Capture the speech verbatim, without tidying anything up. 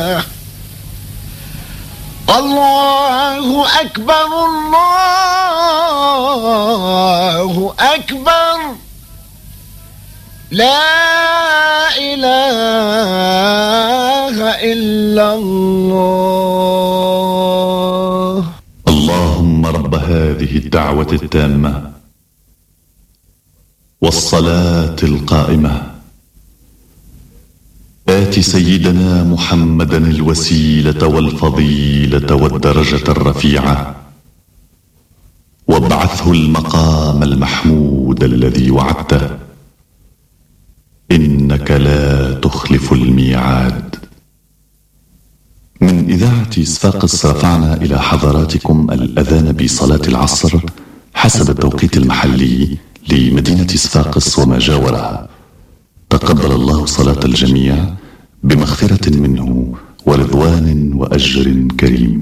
الله أكبر الله أكبر لا إله إلا الله. اللهم رب هذه الدعوة التامة والصلاة القائمة، آت سيدنا محمدا الوسيلة والفضيلة والدرجة الرفيعة، وابعثه المقام المحمود الذي وعدته، إنك لا تخلف الميعاد. من إذاعة صفاقس رفعنا إلى حضراتكم الأذان بصلاة العصر حسب التوقيت المحلي لمدينة صفاقس وما جاورها. تقبل الله صلاة الجميع بمغفرة منه ورضوان وأجر كريم.